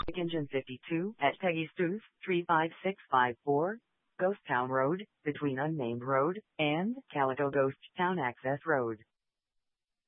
Engine 52 at Peggy Stu's 35654, Ghost Town Road, between Unnamed Road and Calico Ghost Town Access Road.